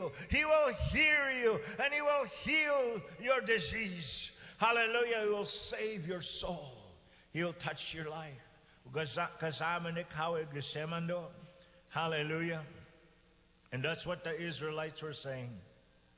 you. He will hear you, and He will heal your disease. Hallelujah. He will save your soul. He will touch your life. Kasama ni kawe gisemando. Hallelujah. And that's what the Israelites were saying.